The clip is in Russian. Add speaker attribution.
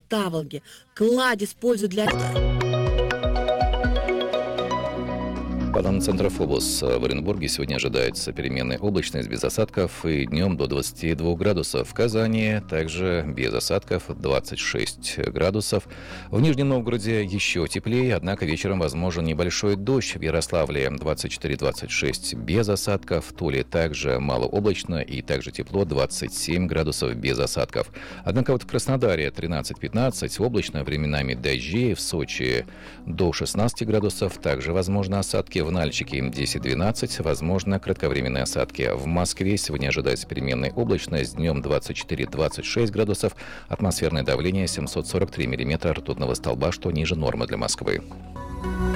Speaker 1: таволги. Кладь используют для...
Speaker 2: По данным Центра Фобос, в Оренбурге сегодня ожидается переменная облачность без осадков и днем до 22 градусов. В Казани также без осадков 26 градусов. В Нижнем Новгороде еще теплее, однако вечером возможен небольшой дождь. В Ярославле 24-26 без осадков. В Туле также малооблачно и также тепло 27 градусов без осадков. Однако вот в Краснодаре 13-15 облачно, временами дожди. В Сочи до 16 градусов также возможны осадки. В Нальчике 10-12, возможно, кратковременные осадки. В Москве сегодня ожидается переменная облачность, днем 24-26 градусов, атмосферное давление 743 миллиметра ртутного столба, что ниже нормы для Москвы.